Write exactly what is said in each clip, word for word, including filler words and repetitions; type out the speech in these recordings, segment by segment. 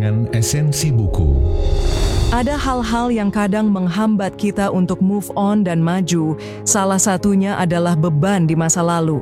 dengan Esensi Buku. Ada hal-hal yang kadang menghambat kita untuk move on dan maju. Salah satunya adalah beban di masa lalu.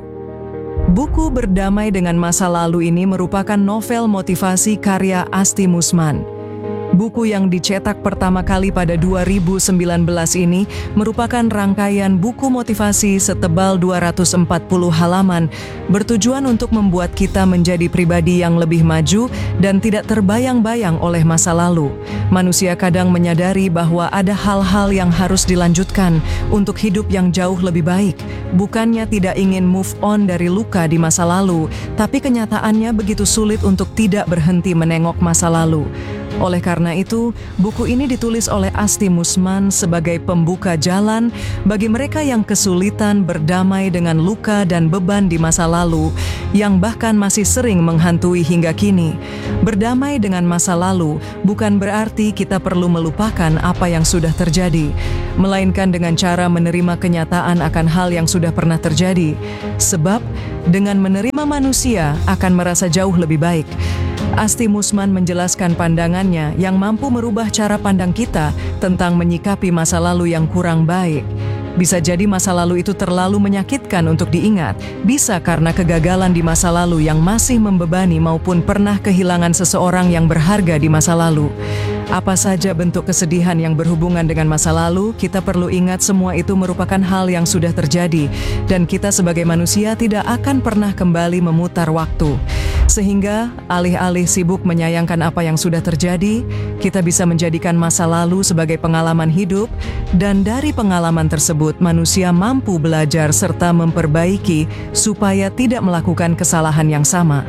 Buku Berdamai dengan Masa Lalu ini merupakan novel motivasi karya Asti Musman. Buku yang dicetak pertama kali pada dua ribu sembilan belas ini merupakan rangkaian buku motivasi setebal dua ratus empat puluh halaman, bertujuan untuk membuat kita menjadi pribadi yang lebih maju dan tidak terbayang-bayang oleh masa lalu. Manusia kadang menyadari bahwa ada hal-hal yang harus dilanjutkan untuk hidup yang jauh lebih baik. Bukannya tidak ingin move on dari luka di masa lalu, tapi kenyataannya begitu sulit untuk tidak berhenti menengok masa lalu. Oleh karena itu, buku ini ditulis oleh Asti Musman sebagai pembuka jalan bagi mereka yang kesulitan berdamai dengan luka dan beban di masa lalu, yang bahkan masih sering menghantui hingga kini. Berdamai dengan masa lalu bukan berarti kita perlu melupakan apa yang sudah terjadi, melainkan dengan cara menerima kenyataan akan hal yang sudah pernah terjadi. Sebab, dengan menerima manusia akan merasa jauh lebih baik. Asti Musman menjelaskan pandangannya yang mampu merubah cara pandang kita tentang menyikapi masa lalu yang kurang baik. Bisa jadi masa lalu itu terlalu menyakitkan untuk diingat, bisa karena kegagalan di masa lalu yang masih membebani maupun pernah kehilangan seseorang yang berharga di masa lalu. Apa saja bentuk kesedihan yang berhubungan dengan masa lalu, kita perlu ingat semua itu merupakan hal yang sudah terjadi, dan kita sebagai manusia tidak akan pernah kembali memutar waktu. Sehingga, alih-alih sibuk menyayangkan apa yang sudah terjadi, kita bisa menjadikan masa lalu sebagai pengalaman hidup, dan dari pengalaman tersebut manusia mampu belajar serta memperbaiki supaya tidak melakukan kesalahan yang sama.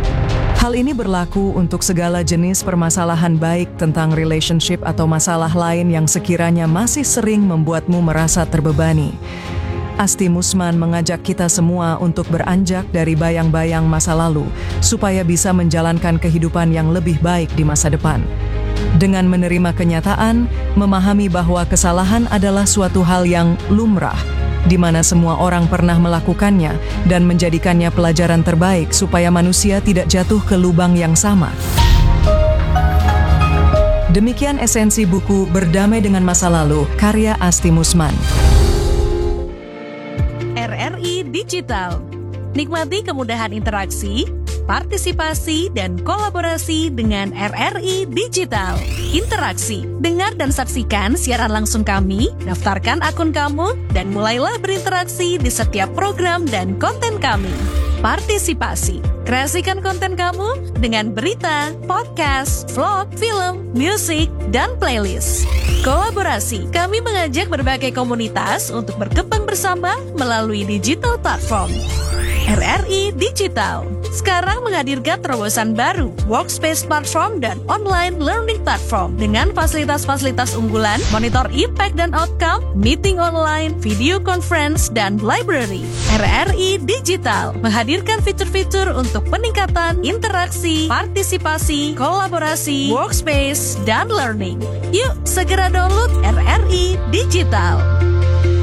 Hal ini berlaku untuk segala jenis permasalahan baik tentang relationship atau masalah lain yang sekiranya masih sering membuatmu merasa terbebani. Asti Musman mengajak kita semua untuk beranjak dari bayang-bayang masa lalu, supaya bisa menjalankan kehidupan yang lebih baik di masa depan. Dengan menerima kenyataan, memahami bahwa kesalahan adalah suatu hal yang lumrah, di mana semua orang pernah melakukannya, dan menjadikannya pelajaran terbaik supaya manusia tidak jatuh ke lubang yang sama. Demikian esensi buku Berdamai dengan Masa Lalu, karya Asti Musman. R R I Digital. Nikmati kemudahan interaksi, partisipasi, dan kolaborasi dengan R R I Digital. Interaksi, dengar dan saksikan siaran langsung kami, daftarkan akun kamu, dan mulailah berinteraksi di setiap program dan konten kami. Partisipasi, kreasikan konten kamu dengan berita, podcast, vlog, film, musik, dan playlist. Kolaborasi, kami mengajak berbagai komunitas untuk berkembang bersama melalui digital platform. R R I Digital sekarang menghadirkan terobosan baru, workspace platform dan online learning platform dengan fasilitas-fasilitas unggulan, monitor impact dan outcome, meeting online, video conference, dan library. R R I Digital menghadirkan fitur-fitur untuk peningkatan interaksi, partisipasi, kolaborasi, workspace, dan learning. Yuk, segera download R R I Digital.